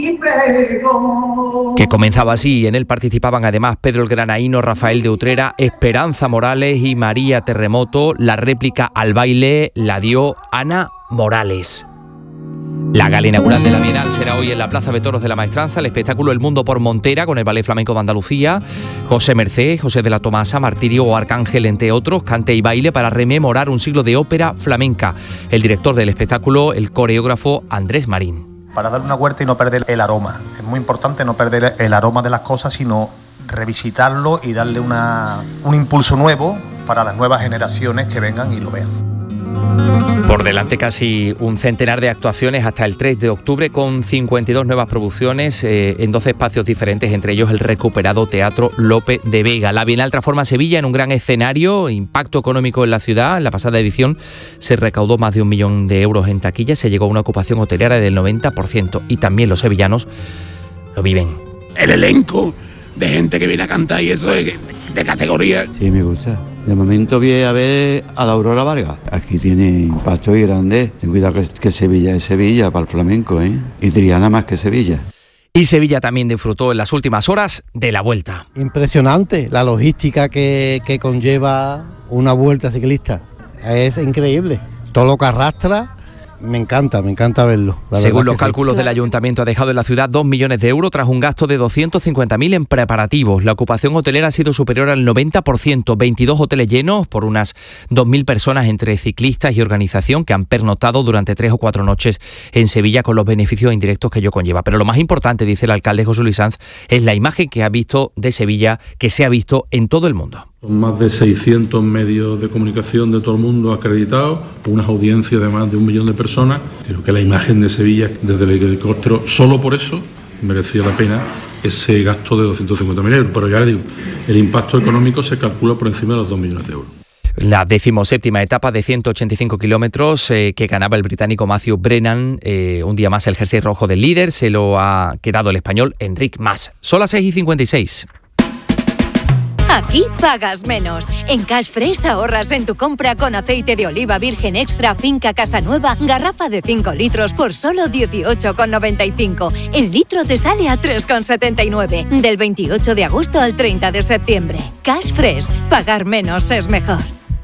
Que comenzaba así. En él participaban además Pedro el Granaíno, Rafael de Utrera, Esperanza Morales y María Terremoto. La réplica al baile la dio Ana Morales. La gala inaugural de la Bienal será hoy en la Plaza de Toros de la Maestranza. El espectáculo El Mundo por Montera, con el Ballet Flamenco de Andalucía, José Mercé, José de la Tomasa, Martirio o Arcángel, entre otros, cante y baile para rememorar un siglo de ópera flamenca. El director del espectáculo, el coreógrafo Andrés Marín. Para dar una vuelta y no perder el aroma. Es muy importante no perder el aroma de las cosas, sino revisitarlo y darle un impulso nuevo para las nuevas generaciones que vengan y lo vean. Por delante casi un centenar de actuaciones hasta el 3 de octubre con 52 nuevas producciones en 12 espacios diferentes, entre ellos el recuperado Teatro Lope de Vega. La Bienal transforma Sevilla en un gran escenario, impacto económico en la ciudad. En la pasada edición se recaudó más de 1 millón de euros en taquilla, se llegó a una ocupación hotelera del 90% y también los sevillanos lo viven. El elenco de gente que viene a cantar y eso es de categoría. Sí, me gusta. De momento voy a ver a la Aurora Vargas. Aquí tiene impacto y grande. Ten cuidado que Sevilla es Sevilla para el flamenco, ¿eh? Y Triana más que Sevilla. Y Sevilla también disfrutó en las últimas horas de la Vuelta. Impresionante la logística que conlleva una vuelta ciclista. Es increíble. Todo lo que arrastra. Me encanta verlo. Según los cálculos del ayuntamiento, ha dejado en la ciudad 2 millones de euros tras un gasto de 250.000 en preparativos. La ocupación hotelera ha sido superior al 90%, 22 hoteles llenos por unas 2.000 personas entre ciclistas y organización que han pernoctado durante 3 o 4 noches en Sevilla con los beneficios indirectos que ello conlleva. Pero lo más importante, dice el alcalde José Luis Sanz, es la imagen que ha visto de Sevilla, que se ha visto en todo el mundo. Son más de 600 medios de comunicación de todo el mundo acreditados, unas audiencias de más de 1 millón de personas. Creo que la imagen de Sevilla desde el helicóptero, solo por eso, merecía la pena ese gasto de 250.000 euros. Pero ya le digo, el impacto económico se calcula por encima de los 2 millones de euros. La 17ª etapa de 185 kilómetros que ganaba el británico Matthew Brennan. Un día más el jersey rojo del líder se lo ha quedado el español Enric Mas. Son las 6:56. Aquí pagas menos. En Cash Fresh ahorras en tu compra con aceite de oliva virgen extra Finca Casanueva, garrafa de 5 litros por solo 18,95. El litro te sale a 3,79. Del 28 de agosto al 30 de septiembre. Cash Fresh, pagar menos es mejor.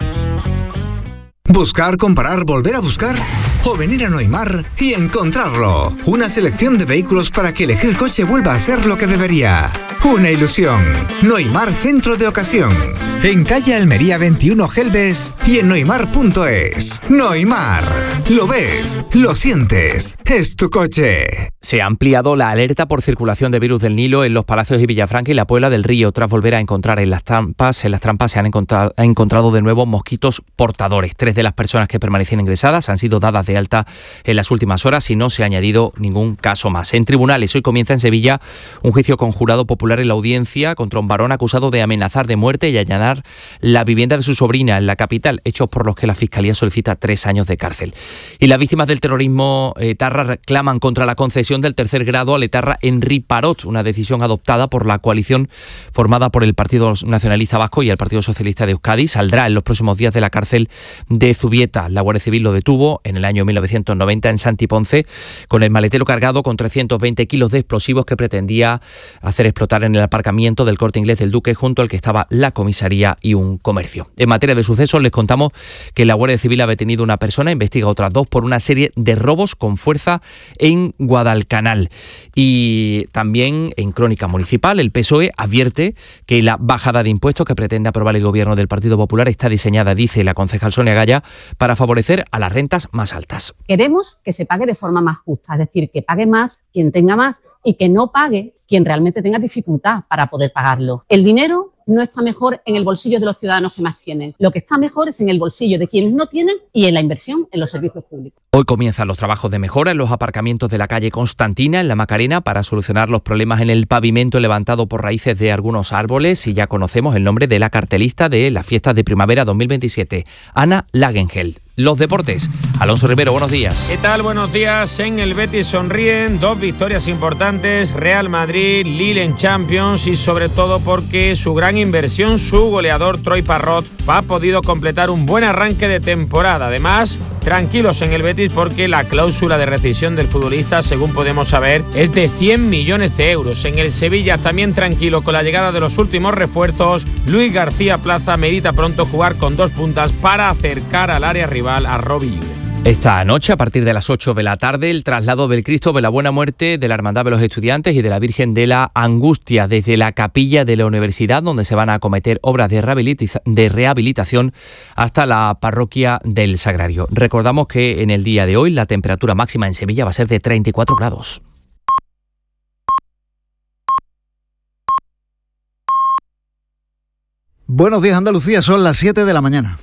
Buscar, comparar, volver a buscar o venir a Noimar y encontrarlo. Una selección de vehículos para que elegir coche vuelva a ser lo que debería. Una ilusión. Noimar Centro de Ocasión. En calle Almería 21 Gelbes y en noimar.es. Noimar. Lo ves, lo sientes. Es tu coche. Se ha ampliado la alerta por circulación de virus del Nilo en Los Palacios y Villafranca y la Puebla del Río, tras volver a encontrar en las trampas se han encontrado de nuevo mosquitos portadores. 3 de las personas que permanecían ingresadas han sido dadas de alta en las últimas horas y no se ha añadido ningún caso más. En tribunales, hoy comienza en Sevilla un juicio con jurado popular en la audiencia contra un varón acusado de amenazar de muerte y allanar la vivienda de su sobrina en la capital, hechos por los que la Fiscalía solicita 3 años de cárcel. Y las víctimas del terrorismo etarra reclaman contra la concesión del tercer grado al etarra Henri Parot, una decisión adoptada por la coalición formada por el Partido Nacionalista Vasco y el Partido Socialista de Euskadi. Saldrá en los próximos días de la cárcel de Zubieta. La Guardia Civil lo detuvo en el año 1990 en Santi Ponce con el maletero cargado con 320 kilos de explosivos que pretendía hacer explotar en el aparcamiento del Corte Inglés del Duque, junto al que estaba la comisaría y un comercio. En materia de sucesos, les contamos que la Guardia Civil ha detenido a una persona, investiga a otras 2 por una serie de robos con fuerza en Guadalcanal. Y también en Crónica Municipal, el PSOE advierte que la bajada de impuestos que pretende aprobar el gobierno del Partido Popular está diseñada, dice la concejal Sonia Gaya, para favorecer a las rentas más altas. Queremos que se pague de forma más justa, es decir, que pague más quien tenga más y que no pague quien realmente tenga dificultad para poder pagarlo. El dinero no está mejor en el bolsillo de los ciudadanos que más tienen. Lo que está mejor es en el bolsillo de quienes no tienen y en la inversión en los servicios públicos. Hoy comienzan los trabajos de mejora en los aparcamientos de la calle Constantina, en la Macarena, para solucionar los problemas en el pavimento levantado por raíces de algunos árboles. Y ya conocemos el nombre de la cartelista de las fiestas de primavera 2027, Ana Lagenheld. Los deportes. Alonso Rivero, buenos días. ¿Qué tal? Buenos días. En el Betis sonríen 2 victorias importantes, Real Madrid, Lille en Champions, y sobre todo porque su gran gran inversión, su goleador Troy Parrott ha podido completar un buen arranque de temporada. Además, tranquilos en el Betis porque la cláusula de rescisión del futbolista, según podemos saber, es de 100 millones de euros. En el Sevilla también tranquilo con la llegada de los últimos refuerzos. Luis García Plaza medita pronto jugar con 2 puntas para acercar al área rival a Robbie. Esta noche, a partir de las 8 de la tarde, el traslado del Cristo de la Buena Muerte, de la Hermandad de los Estudiantes y de la Virgen de la Angustia desde la capilla de la universidad, donde se van a acometer obras de rehabilitación, hasta la parroquia del Sagrario. Recordamos que en el día de hoy la temperatura máxima en Sevilla va a ser de 34 grados. Buenos días, Andalucía, son las 7 de la mañana.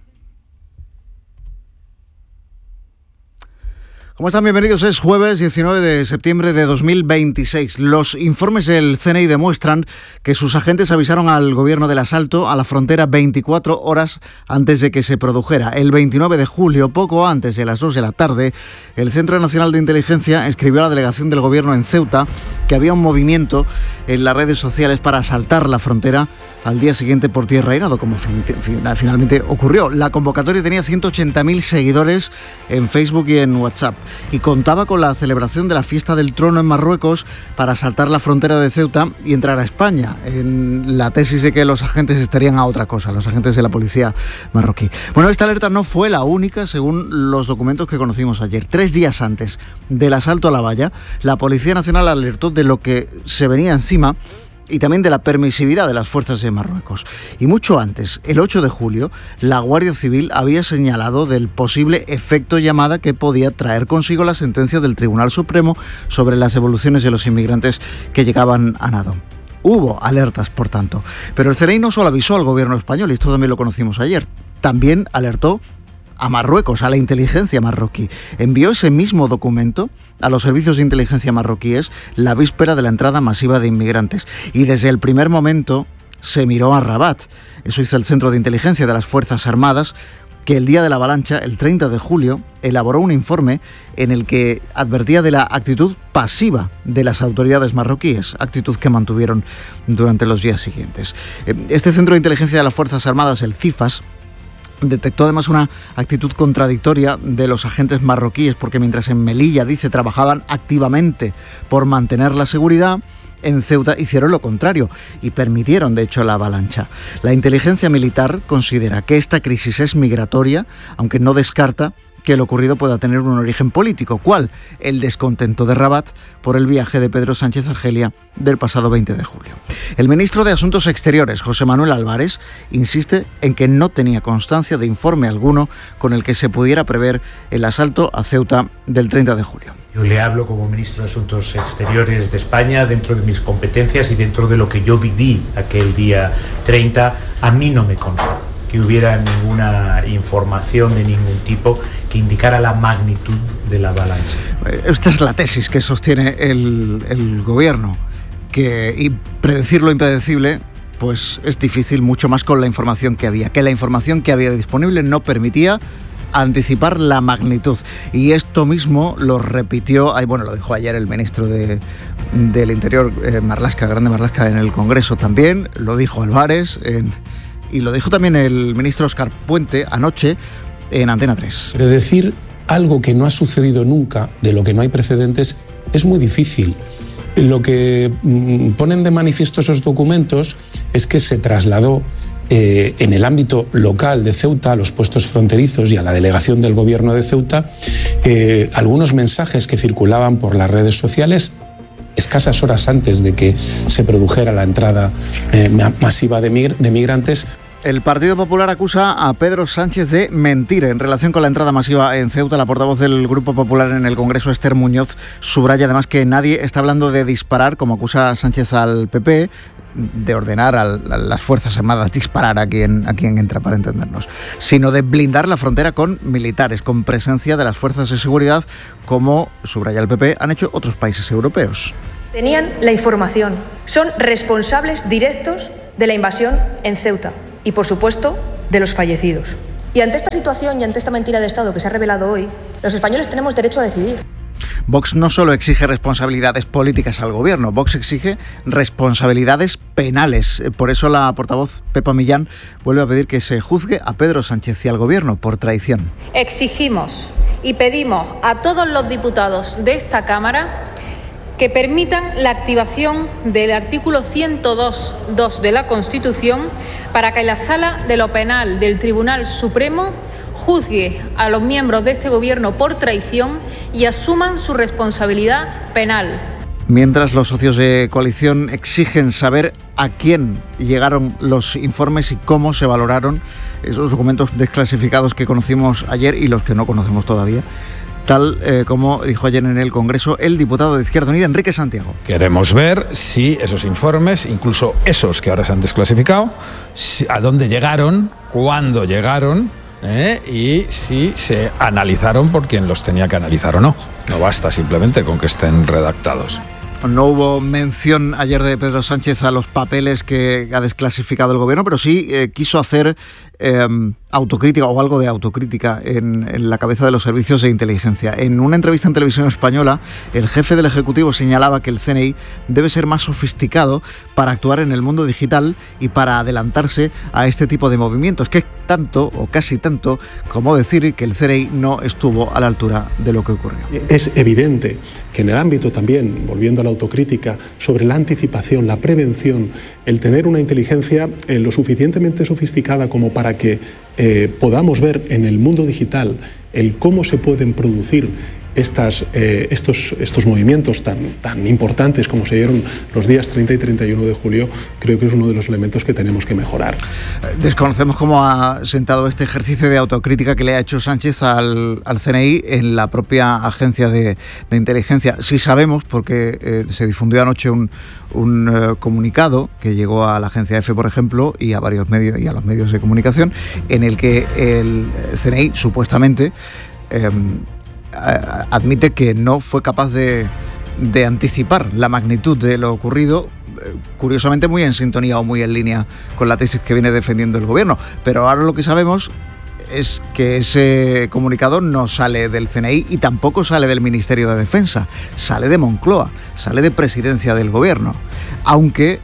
¿Cómo están? Bienvenidos. Es jueves 19 de septiembre de 2026. Los informes del CNI demuestran que sus agentes avisaron al gobierno del asalto a la frontera 24 horas antes de que se produjera. El 29 de julio, poco antes de las 2 de la tarde, el Centro Nacional de Inteligencia escribió a la delegación del gobierno en Ceuta que había un movimiento en las redes sociales para asaltar la frontera al día siguiente por tierra y nado, como finalmente ocurrió. La convocatoria tenía 180.000 seguidores en Facebook y en WhatsApp y contaba con la celebración de la fiesta del trono en Marruecos para saltar la frontera de Ceuta y entrar a España, en la tesis de que los agentes estarían a otra cosa, los agentes de la policía marroquí. Bueno, esta alerta no fue la única, según los documentos que conocimos ayer. 3 días antes del asalto a la valla, la Policía Nacional alertó de lo que se venía encima y también de la permisividad de las fuerzas de Marruecos. Y mucho antes, el 8 de julio, la Guardia Civil había señalado del posible efecto llamada que podía traer consigo la sentencia del Tribunal Supremo sobre las evoluciones de los inmigrantes que llegaban a nado. Hubo alertas, por tanto, pero el CNI no solo avisó al gobierno español, y esto también lo conocimos ayer, también alertó a Marruecos, a la inteligencia marroquí. Envió ese mismo documento a los servicios de inteligencia marroquíes la víspera de la entrada masiva de inmigrantes. Y desde el primer momento se miró a Rabat. Eso hizo el Centro de Inteligencia de las Fuerzas Armadas, que el día de la avalancha, el 30 de julio, elaboró un informe en el que advertía de la actitud pasiva de las autoridades marroquíes, actitud que mantuvieron durante los días siguientes. Este Centro de Inteligencia de las Fuerzas Armadas, el CIFAS, detectó además una actitud contradictoria de los agentes marroquíes, porque mientras en Melilla, dice, trabajaban activamente por mantener la seguridad, en Ceuta hicieron lo contrario y permitieron, de hecho, la avalancha. La inteligencia militar considera que esta crisis es migratoria, aunque no descarta que lo ocurrido pueda tener un origen político. ¿Cuál? El descontento de Rabat por el viaje de Pedro Sánchez a Argelia del pasado 20 de julio. El ministro de Asuntos Exteriores, José Manuel Álvarez, insiste en que no tenía constancia de informe alguno con el que se pudiera prever el asalto a Ceuta del 30 de julio. Yo le hablo como ministro de Asuntos Exteriores de España dentro de mis competencias y dentro de lo que yo viví aquel día 30. A mí no me consta que hubiera ninguna información de ningún tipo que indicara la magnitud de la avalancha. Esta es la tesis que sostiene el gobierno, que predecir lo impredecible pues es difícil, mucho más con la información que había, que la información que había disponible no permitía anticipar la magnitud. Y esto mismo lo repitió, lo dijo ayer el ministro del Interior, Marlaska, Grande Marlaska, en el Congreso también, lo dijo Álvarez, y lo dijo también el ministro Óscar Puente anoche en Antena 3. Predecir algo que no ha sucedido nunca, de lo que no hay precedentes, es muy difícil. Lo que ponen de manifiesto esos documentos es que se trasladó en el ámbito local de Ceuta, a los puestos fronterizos y a la delegación del gobierno de Ceuta, algunos mensajes que circulaban por las redes sociales escasas horas antes de que se produjera la entrada masiva de migrantes. El Partido Popular acusa a Pedro Sánchez de mentir en relación con la entrada masiva en Ceuta. La portavoz del Grupo Popular en el Congreso, Esther Muñoz, subraya además que nadie está hablando de disparar, como acusa Sánchez al PP, de ordenar a las Fuerzas Armadas disparar a quien entra, para entendernos, sino de blindar la frontera con militares, con presencia de las fuerzas de seguridad, como, subraya el PP, han hecho otros países europeos. Tenían la información, son responsables directos de la invasión en Ceuta y, por supuesto, de los fallecidos. Y ante esta situación y ante esta mentira de Estado que se ha revelado hoy, los españoles tenemos derecho a decidir. Vox no solo exige responsabilidades políticas al gobierno, Vox exige responsabilidades penales. Por eso la portavoz Pepa Millán vuelve a pedir que se juzgue a Pedro Sánchez y al gobierno por traición. Exigimos y pedimos a todos los diputados de esta Cámara que permitan la activación del artículo 102.2 de la Constitución para que la Sala de lo Penal del Tribunal Supremo juzgue a los miembros de este gobierno por traición y asuman su responsabilidad penal. Mientras los socios de coalición exigen saber a quién llegaron los informes y cómo se valoraron esos documentos desclasificados que conocimos ayer y los que no conocemos todavía, tal como dijo ayer en el Congreso el diputado de Izquierda Unida, Enrique Santiago. Queremos ver si esos informes, incluso esos que ahora se han desclasificado, a dónde llegaron, cuándo llegaron, y si se analizaron por quien los tenía que analizar o no. No basta simplemente con que estén redactados. No hubo mención ayer de Pedro Sánchez a los papeles que ha desclasificado el gobierno, pero sí quiso hacer autocrítica o algo de autocrítica en la cabeza de los servicios de inteligencia. En una entrevista en Televisión Española, el jefe del Ejecutivo señalaba que el CNI debe ser más sofisticado para actuar en el mundo digital y para adelantarse a este tipo de movimientos, que es tanto o casi tanto como decir que el CNI no estuvo a la altura de lo que ocurrió. Es evidente que en el ámbito también, volviendo a la autocrítica, sobre la anticipación, la prevención, el tener una inteligencia lo suficientemente sofisticada como para que podamos ver en el mundo digital el cómo se pueden producir estos movimientos tan importantes como se dieron los días 30 y 31 de julio, creo que es uno de los elementos que tenemos que mejorar. Desconocemos cómo ha sentado este ejercicio de autocrítica que le ha hecho Sánchez al CNI en la propia agencia de inteligencia. Sí sabemos, porque se difundió anoche un comunicado que llegó a la agencia EFE, por ejemplo, y a varios medios y a los medios de comunicación, en el que el CNI supuestamente admite que no fue capaz de anticipar la magnitud de lo ocurrido, curiosamente muy en sintonía o muy en línea con la tesis que viene defendiendo el gobierno. Pero ahora lo que sabemos es que ese comunicado no sale del CNI y tampoco sale del Ministerio de Defensa, sale de Moncloa, sale de Presidencia del Gobierno, aunque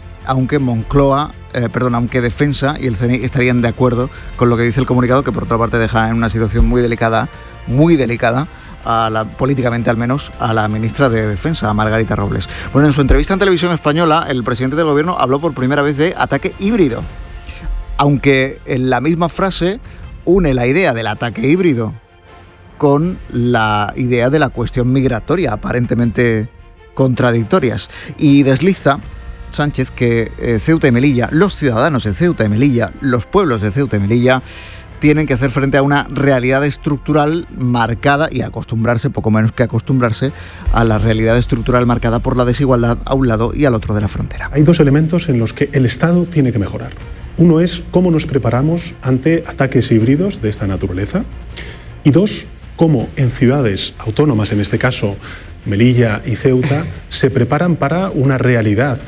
Defensa y el CNI estarían de acuerdo con lo que dice el comunicado, que por otra parte deja en una situación muy delicada, políticamente al menos, a la ministra de Defensa, a Margarita Robles. Bueno, en su entrevista en Televisión Española, el presidente del gobierno habló por primera vez de ataque híbrido, aunque en la misma frase une la idea del ataque híbrido con la idea de la cuestión migratoria, aparentemente contradictorias, y desliza Sánchez que Ceuta y Melilla, los ciudadanos de Ceuta y Melilla, los pueblos de Ceuta y Melilla, tienen que hacer frente a una realidad estructural marcada y acostumbrarse, poco menos que acostumbrarse, a la realidad estructural marcada por la desigualdad a un lado y al otro de la frontera. Hay dos elementos en los que el Estado tiene que mejorar. Uno es cómo nos preparamos ante ataques híbridos de esta naturaleza. Y dos, cómo en ciudades autónomas, en este caso Melilla y Ceuta, se preparan para una realidad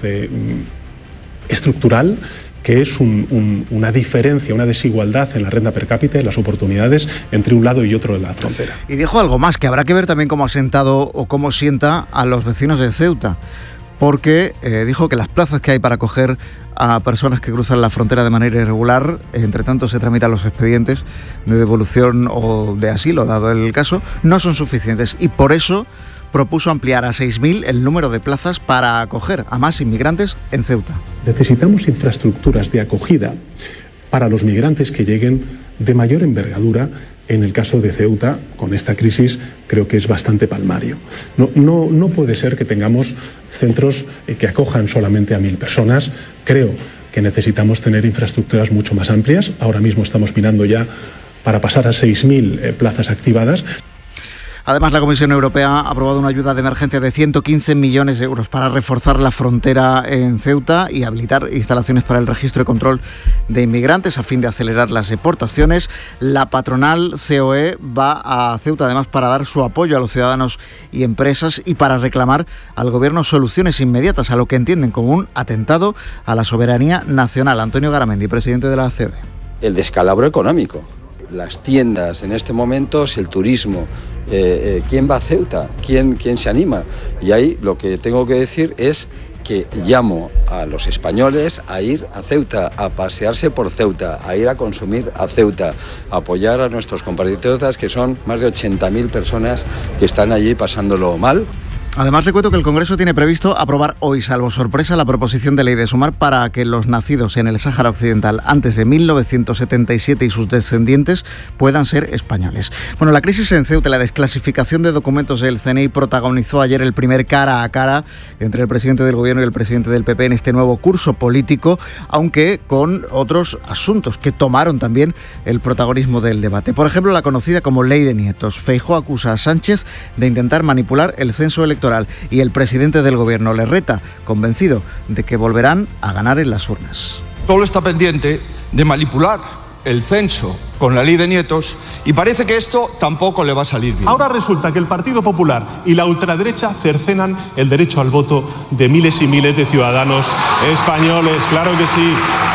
estructural que es una diferencia, una desigualdad en la renta per cápita y las oportunidades entre un lado y otro de la frontera. Y dijo algo más, que habrá que ver también cómo ha sentado o cómo sienta a los vecinos de Ceuta, porque dijo que las plazas que hay para acoger a personas que cruzan la frontera de manera irregular, entre tanto se tramitan los expedientes de devolución o de asilo, dado el caso, no son suficientes, y por eso propuso ampliar a 6.000 el número de plazas para acoger a más inmigrantes en Ceuta. Necesitamos infraestructuras de acogida para los migrantes que lleguen de mayor envergadura. En el caso de Ceuta, con esta crisis, creo que es bastante palmario. No puede ser que tengamos centros que acojan solamente a 1.000 personas. Creo que necesitamos tener infraestructuras mucho más amplias. Ahora mismo estamos mirando ya para pasar a 6.000 plazas activadas. Además, la Comisión Europea ha aprobado una ayuda de emergencia de 115 millones de euros para reforzar la frontera en Ceuta y habilitar instalaciones para el registro y control de inmigrantes a fin de acelerar las deportaciones. La patronal COE va a Ceuta además para dar su apoyo a los ciudadanos y empresas y para reclamar al gobierno soluciones inmediatas a lo que entienden como un atentado a la soberanía nacional. Antonio Garamendi, presidente de la COE. El descalabro económico. Las tiendas en este momento, si el turismo ¿quién va a Ceuta? ¿Quién se anima? Y ahí lo que tengo que decir es que llamo a los españoles a ir a Ceuta, a pasearse por Ceuta, a ir a consumir a Ceuta, a apoyar a nuestros compatriotas, que son más de 80.000 personas que están allí pasándolo mal. Además, le cuento que el Congreso tiene previsto aprobar hoy, salvo sorpresa, la proposición de ley de Sumar para que los nacidos en el Sáhara Occidental antes de 1977 y sus descendientes puedan ser españoles. Bueno, la crisis en Ceuta y la desclasificación de documentos del CNI protagonizó ayer el primer cara a cara entre el presidente del Gobierno y el presidente del PP en este nuevo curso político, aunque con otros asuntos que tomaron también el protagonismo del debate. Por ejemplo, la conocida como Ley de Nietos. Feijóo acusa a Sánchez de intentar manipular el censo electoral y el presidente del Gobierno le reta, convencido de que volverán a ganar en las urnas. Solo está pendiente de manipular el censo con la Ley de Nietos y parece que esto tampoco le va a salir bien. Ahora resulta que el Partido Popular y la ultraderecha cercenan el derecho al voto de miles y miles de ciudadanos españoles, claro que sí.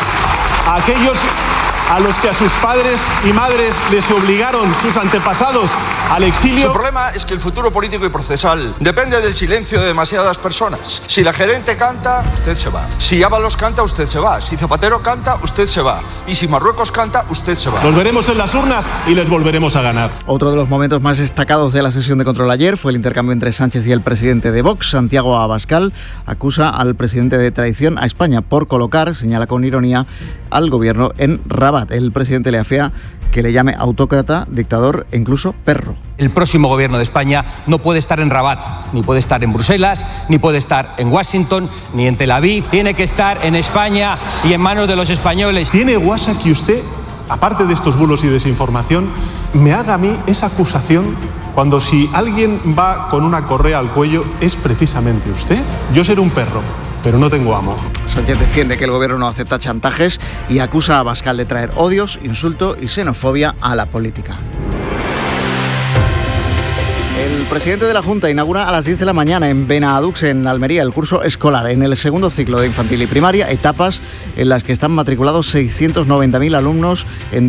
Aquellos a los que a sus padres y madres les obligaron sus antepasados al exilio. Su problema es que el futuro político y procesal depende del silencio de demasiadas personas. Si la gerente canta, usted se va. Si Ábalos canta, usted se va. Si Zapatero canta, usted se va. Y si Marruecos canta, usted se va. Volveremos en las urnas y les volveremos a ganar. Otro de los momentos más destacados de la sesión de control ayer fue el intercambio entre Sánchez y el presidente de Vox, Santiago Abascal. Acusa al presidente de traición a España por colocar, señala con ironía, al gobierno en Rabat. El presidente le afea que le llame autócrata, dictador e incluso perro. El próximo gobierno de España no puede estar en Rabat, ni puede estar en Bruselas, ni puede estar en Washington, ni en Tel Aviv. Tiene que estar en España y en manos de los españoles. ¿Tiene guasa que usted, aparte de estos bulos y desinformación, me haga a mí esa acusación cuando si alguien va con una correa al cuello es precisamente usted? Yo seré un perro, pero no tengo amo. Sánchez defiende que el gobierno no acepta chantajes y acusa a Abascal de traer odios, insulto y xenofobia a la política. El presidente de la Junta inaugura a las 10 de la mañana en Benadux, en Almería, el curso escolar en el segundo ciclo de infantil y primaria, etapas en las que están matriculados 690.000 alumnos en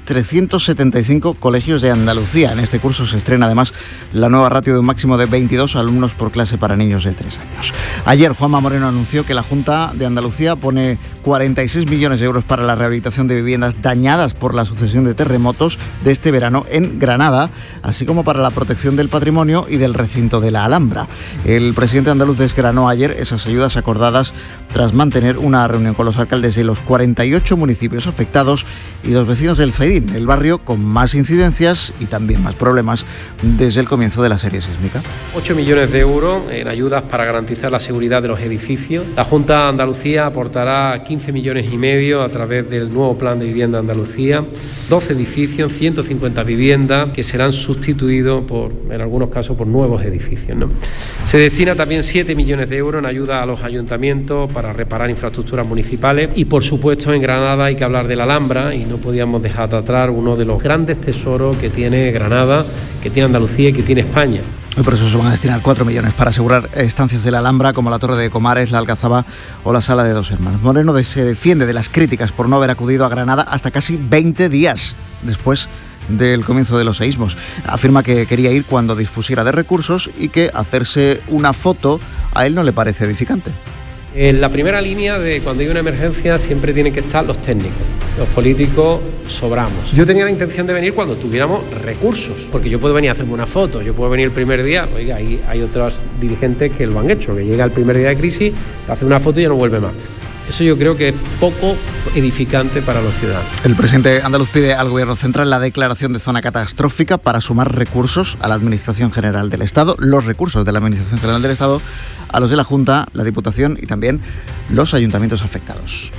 2.375 colegios de Andalucía. En este curso se estrena además la nueva ratio de un máximo de 22 alumnos por clase para niños de 3 años. Ayer Juanma Moreno anunció que la Junta de Andalucía pone 46 millones de euros para la rehabilitación de viviendas dañadas por la sucesión de terremotos de este verano en Granada, así como para la protección del patrimonio y del recinto de la Alhambra. El presidente andaluz desgranó ayer esas ayudas acordadas tras mantener una reunión con los alcaldes de los 48 municipios afectados y los vecinos del Zaidín, el barrio con más incidencias y también más problemas desde el comienzo de la serie sísmica. 8 millones de euros en ayudas para garantizar la seguridad de los edificios. La Junta de Andalucía aportará 15 millones y medio a través del nuevo Plan de Vivienda Andalucía, 12 edificios, 150 viviendas que serán sustituidos en algunos casos por nuevos edificios, ¿no? Se destina también 7 millones de euros en ayuda a los ayuntamientos para reparar infraestructuras municipales y, por supuesto, en Granada hay que hablar de la Alhambra y no podíamos dejar de atrás uno de los grandes tesoros que tiene Granada, que tiene Andalucía y que tiene España. Y por eso se van a destinar 4 millones para asegurar estancias de la Alhambra como la Torre de Comares, la Alcazaba o la Sala de Dos Hermanos. Moreno se defiende de las críticas por no haber acudido a Granada hasta casi 20 días después del comienzo de los seísmos. Afirma que quería ir cuando dispusiera de recursos y que hacerse una foto a él no le parece edificante. En la primera línea de cuando hay una emergencia siempre tienen que estar los técnicos, los políticos sobramos. Yo tenía la intención de venir cuando tuviéramos recursos, porque yo puedo venir a hacerme una foto, yo puedo venir el primer día, oiga, hay otros dirigentes que lo han hecho, que llega el primer día de crisis, hace una foto y ya no vuelve más. Eso yo creo que es poco edificante para los ciudadanos. El presidente andaluz pide al Gobierno central la declaración de zona catastrófica para sumar recursos a la Administración General del Estado, los recursos de la Administración General del Estado, a los de la Junta, la Diputación y también los ayuntamientos afectados.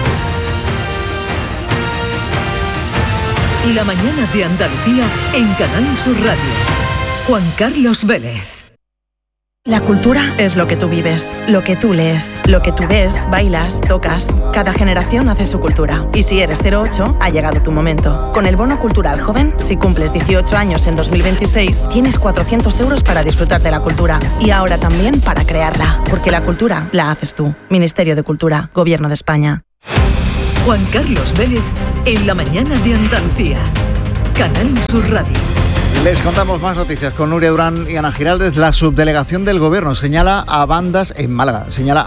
La mañana de Andalucía en Canal Sur Radio. Juan Carlos Vélez. La cultura es lo que tú vives, lo que tú lees, lo que tú ves, bailas, tocas. Cada generación hace su cultura. Y si eres 08, ha llegado tu momento. Con el Bono Cultural Joven, si cumples 18 años en 2026, tienes 400 euros para disfrutar de la cultura. Y ahora también para crearla. Porque la cultura la haces tú. Ministerio de Cultura, Gobierno de España. Juan Carlos Vélez, en la mañana de Andalucía. Canal Sur Radio. Les contamos más noticias con Nuria Durán y Ana Giraldez. La subdelegación del Gobierno señala a bandas en Málaga,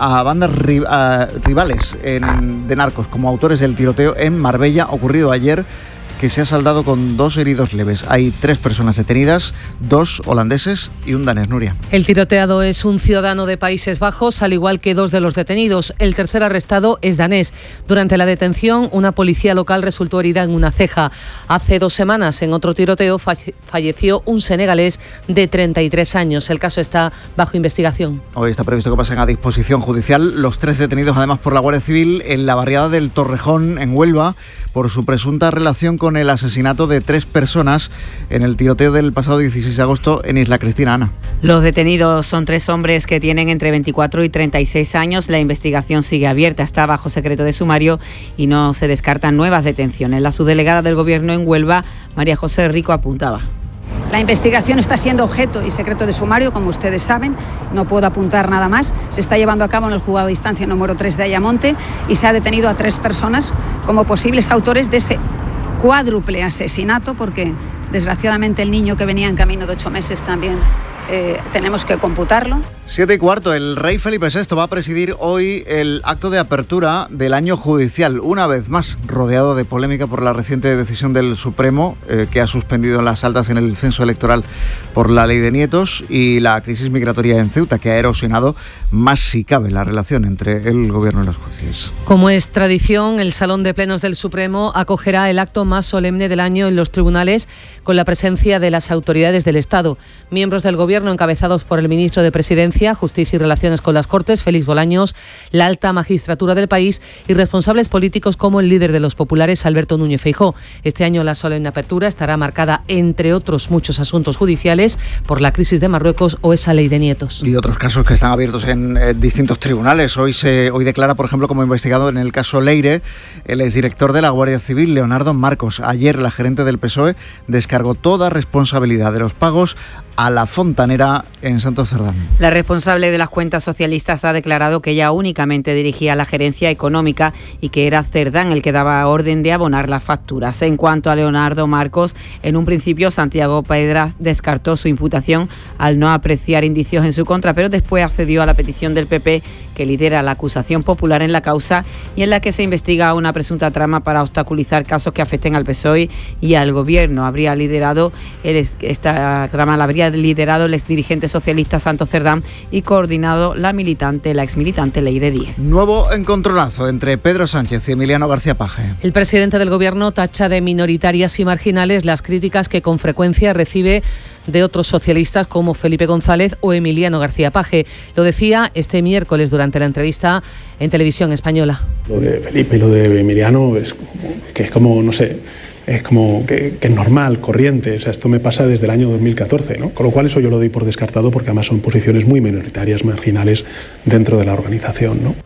rivales de narcos como autores del tiroteo en Marbella ocurrido ayer, que se ha saldado con 2 heridos leves. Hay 3 personas detenidas, 2 holandeses y un danés. Nuria. El tiroteado es un ciudadano de Países Bajos, al igual que 2 de los detenidos. El tercer arrestado es danés. Durante la detención, una policía local resultó herida en una ceja. Hace 2 semanas, en otro tiroteo, falleció un senegalés de 33 años. El caso está bajo investigación. Hoy está previsto que pasen a disposición judicial los 3 detenidos, además por la Guardia Civil, en la barriada del Torrejón, en Huelva, por su presunta relación con el asesinato de 3 personas en el tiroteo del pasado 16 de agosto en Isla Cristina. Ana. Los detenidos son 3 hombres que tienen entre 24 y 36 años. La investigación sigue abierta, está bajo secreto de sumario y no se descartan nuevas detenciones. La subdelegada del Gobierno en Huelva, María José Rico, apuntaba. La investigación está siendo objeto y secreto de sumario, como ustedes saben, no puedo apuntar nada más. Se está llevando a cabo en el juzgado de instancia número 3 de Ayamonte y se ha detenido a 3 personas como posibles autores de ese cuádruple asesinato, porque desgraciadamente el niño que venía en camino de 8 meses también tenemos que computarlo. 7:15, el rey Felipe VI va a presidir hoy el acto de apertura del año judicial, una vez más rodeado de polémica por la reciente decisión del Supremo que ha suspendido las altas en el censo electoral por la ley de nietos y la crisis migratoria en Ceuta, que ha erosionado más si cabe la relación entre el gobierno y los jueces. Como es tradición, el Salón de Plenos del Supremo acogerá el acto más solemne del año en los tribunales, con la presencia de las autoridades del Estado. Miembros del gobierno encabezados por el ministro de Presidencia, Justicia y Relaciones con las Cortes, Félix Bolaños, la alta magistratura del país y responsables políticos como el líder de los populares, Alberto Núñez Feijóo. Este año la solemne apertura estará marcada, entre otros muchos asuntos judiciales, por la crisis de Marruecos o esa ley de nietos. Y otros casos que están abiertos en distintos tribunales. Hoy declara, por ejemplo, como investigado en el caso Leire, el exdirector de la Guardia Civil, Leonardo Marcos. Ayer la gerente del PSOE descargó toda responsabilidad de los pagos a la fontanera en Santo Cerdán. La responsable de las cuentas socialistas ha declarado que ella únicamente dirigía la gerencia económica y que era Cerdán el que daba orden de abonar las facturas. En cuanto a Leonardo Marcos, en un principio Santiago Pedraz descartó su imputación al no apreciar indicios en su contra, pero después accedió a la petición del PP, que lidera la acusación popular en la causa y en la que se investiga una presunta trama para obstaculizar casos que afecten al PSOE y al Gobierno. Esta trama la habría liderado el exdirigente socialista Santo Cerdán y coordinado la exmilitante Leire Díez. Nuevo encontronazo entre Pedro Sánchez y Emiliano García Paje. El presidente del Gobierno tacha de minoritarias y marginales las críticas que con frecuencia recibe de otros socialistas como Felipe González o Emiliano García Paje. Lo decía este miércoles durante la entrevista en Televisión Española. Lo de Felipe y lo de Emiliano es como que es normal, corriente. O sea, esto me pasa desde el año 2014, ¿no? Con lo cual eso yo lo doy por descartado, porque además son posiciones muy minoritarias, marginales dentro de la organización, ¿no?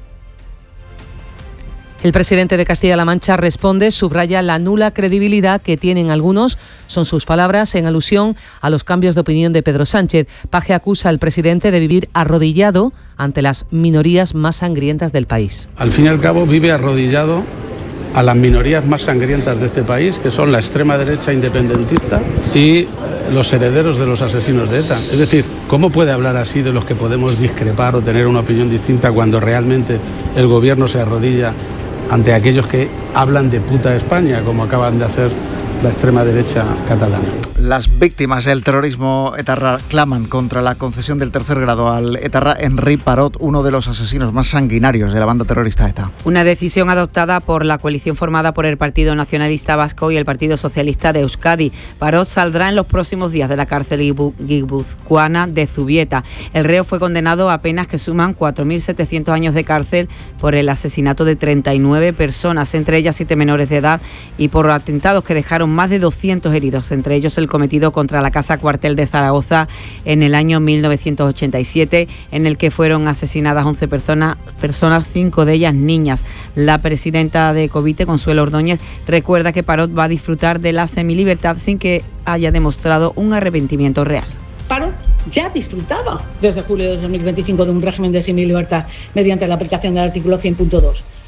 El presidente de Castilla-La Mancha responde, subraya la nula credibilidad que tienen algunos, son sus palabras, en alusión a los cambios de opinión de Pedro Sánchez. Paje acusa al presidente de vivir arrodillado ante las minorías más sangrientas del país. Al fin y al cabo vive arrodillado a las minorías más sangrientas de este país, que son la extrema derecha independentista y los herederos de los asesinos de ETA. Es decir, ¿cómo puede hablar así de los que podemos discrepar o tener una opinión distinta cuando realmente el gobierno se arrodilla ante aquellos que hablan de puta España, como acaban de hacer la extrema derecha catalana? Las víctimas del terrorismo etarra claman contra la concesión del tercer grado al etarra Henri Parot, uno de los asesinos más sanguinarios de la banda terrorista ETA. Una decisión adoptada por la coalición formada por el Partido Nacionalista Vasco y el Partido Socialista de Euskadi. Parot saldrá en los próximos días de la cárcel guipuzcoana de Zubieta. El reo fue condenado a penas que suman 4.700 años de cárcel por el asesinato de 39 personas, entre ellas 7 menores de edad, y por atentados que dejaron más de 200 heridos, entre ellos el cometido contra la Casa Cuartel de Zaragoza en el año 1987, en el que fueron asesinadas 11 personas, 5 de ellas niñas. La presidenta de Covite, Consuelo Ordóñez, recuerda que Parot va a disfrutar de la semilibertad sin que haya demostrado un arrepentimiento real. Parot ya disfrutaba desde julio de 2025 de un régimen de semilibertad mediante la aplicación del artículo 100.2.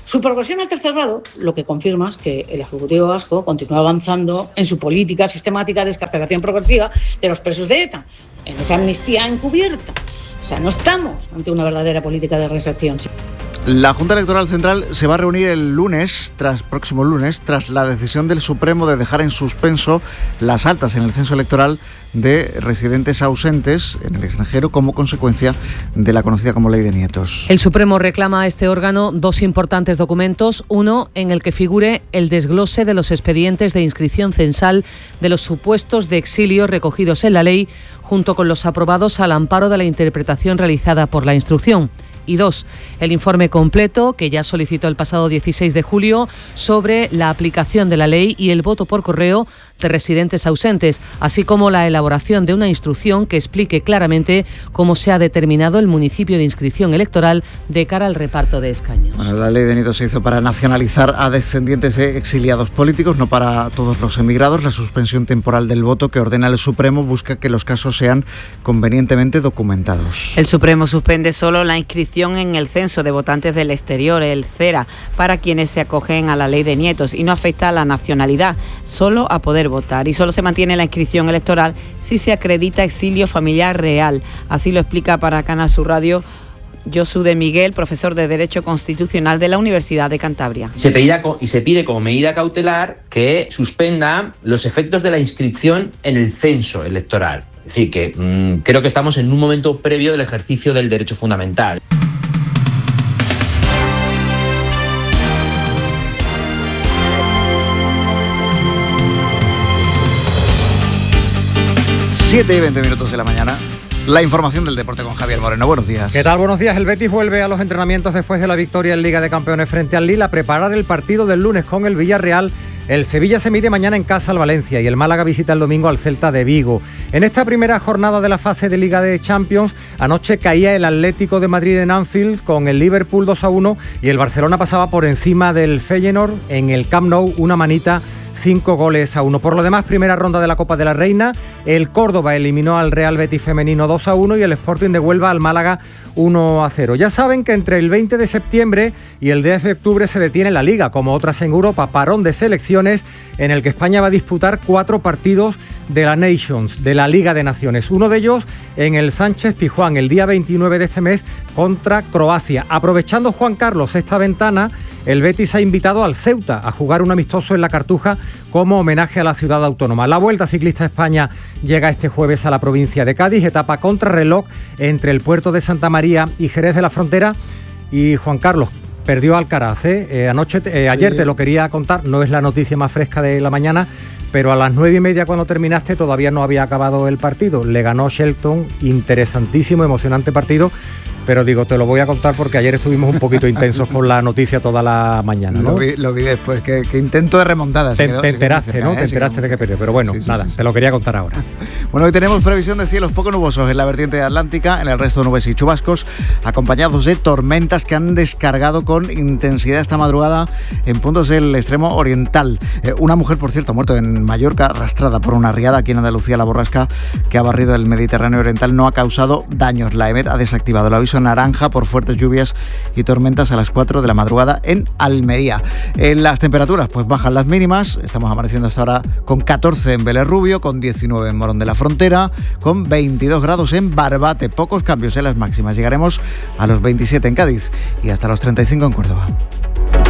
Su progresión al tercer grado lo que confirma es que el Ejecutivo vasco continúa avanzando en su política sistemática de excarcelación progresiva de los presos de ETA, en esa amnistía encubierta. O sea, no estamos ante una verdadera política de reinserción. La Junta Electoral Central se va a reunir el próximo lunes, tras la decisión del Supremo de dejar en suspenso las altas en el censo electoral de residentes ausentes en el extranjero como consecuencia de la conocida como Ley de Nietos. El Supremo reclama a este órgano 2 importantes documentos, uno en el que figure el desglose de los expedientes de inscripción censal de los supuestos de exilio recogidos en la ley, junto con los aprobados al amparo de la interpretación realizada por la instrucción. Y 2, el informe completo que ya solicitó el pasado 16 de julio sobre la aplicación de la ley y el voto por correo de residentes ausentes, así como la elaboración de una instrucción que explique claramente cómo se ha determinado el municipio de inscripción electoral de cara al reparto de escaños. Bueno, la ley de Nietos se hizo para nacionalizar a descendientes de exiliados políticos, no para todos los emigrados. La suspensión temporal del voto que ordena el Supremo busca que los casos sean convenientemente documentados. El Supremo suspende solo la inscripción en el censo de votantes del exterior, el CERA, para quienes se acogen a la ley de Nietos, y no afecta a la nacionalidad, solo a poder votar, y solo se mantiene la inscripción electoral si se acredita exilio familiar real. Así lo explica para Canal Sur Radio Josu de Miguel, profesor de Derecho Constitucional de la Universidad de Cantabria. Se pide como medida cautelar que suspenda los efectos de la inscripción en el censo electoral. Es decir, que creo que estamos en un momento previo del ejercicio del derecho fundamental. Siete y 20 minutos de la mañana. La información del deporte con Javier Moreno. Buenos días. ¿Qué tal? Buenos días. El Betis vuelve a los entrenamientos después de la victoria en Liga de Campeones frente al Lille a preparar el partido del lunes con el Villarreal. El Sevilla se mide mañana en casa al Valencia y el Málaga visita el domingo al Celta de Vigo. En esta primera jornada de la fase de Liga de Champions, anoche caía el Atlético de Madrid en Anfield con el Liverpool 2-1 y el Barcelona pasaba por encima del Feyenoord en el Camp Nou, una manita 5-1. Por lo demás, primera ronda de la Copa de la Reina, el Córdoba eliminó al Real Betis femenino 2-1 y el Sporting de Huelva al Málaga 1-0. Ya saben que entre el 20 de septiembre y el 10 de octubre se detiene la Liga, como otras en Europa, parón de selecciones en el que España va a disputar 4 partidos de la Nations, de la Liga de Naciones. Uno de ellos en el Sánchez Pizjuán, el día 29 de este mes contra Croacia. Aprovechando, Juan Carlos, esta ventana, el Betis ha invitado al Ceuta a jugar un amistoso en la Cartuja como homenaje a la ciudad autónoma. La Vuelta Ciclista a España llega este jueves a la provincia de Cádiz, etapa contrarreloj entre el puerto de Santa María y Jerez de la Frontera. Y Juan Carlos, perdió Alcaraz, ayer te lo quería contar, no es la noticia más fresca de la mañana, pero a las 9:30 cuando terminaste todavía no había acabado el partido. Le ganó Shelton, interesantísimo, emocionante partido. Pero digo, te lo voy a contar porque ayer estuvimos un poquito intensos con la noticia toda la mañana, ¿no? Lo vi después, que intento de remontada. Te enteraste, ¿no? Te enteraste de que perdió, pero bueno, nada, te lo quería contar ahora. Bueno, hoy tenemos previsión de cielos poco nubosos en la vertiente atlántica, en el resto nubes y chubascos, acompañados de tormentas que han descargado con intensidad esta madrugada en puntos del extremo oriental. Una mujer, por cierto, ha muerto en Mallorca, arrastrada por una riada. Aquí en Andalucía, la borrasca que ha barrido el Mediterráneo oriental no ha causado daños. La EMET ha desactivado el aviso naranja por fuertes lluvias y tormentas a las 4 de la madrugada en Almería. En las temperaturas, pues bajan las mínimas. Estamos amaneciendo hasta ahora con 14 en Vélez Rubio, con 19 en Morón de la Frontera, con 22 grados en Barbate. Pocos cambios en las máximas. Llegaremos a los 27 en Cádiz y hasta los 35 en Córdoba.